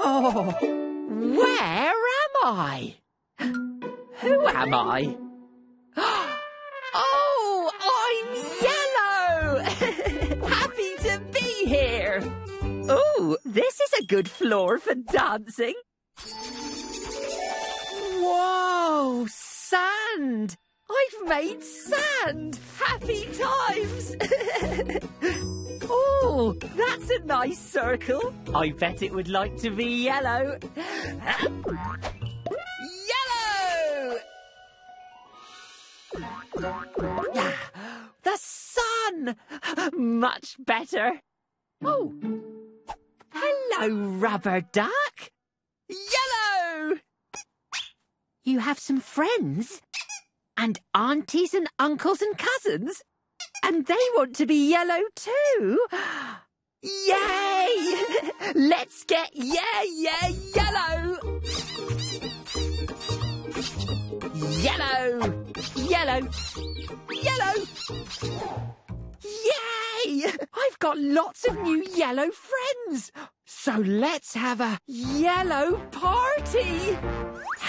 Oh, where am I? Who am I? Oh, I'm Yellow! Happy to be here! Oh, this is a good floor for dancing. Whoa, sand! I've made sand! Happy times! Oh, that's a nice circle. I bet it would like to be yellow. Yellow! The sun! Much better. Oh, hello, rubber duck. Yellow! You have some friends? And aunties and uncles and cousins? And they want to be yellow too? Yay! Let's get yellow! Yellow! Yellow! Yellow! Yay! I've got lots of new yellow friends! So let's have a yellow party!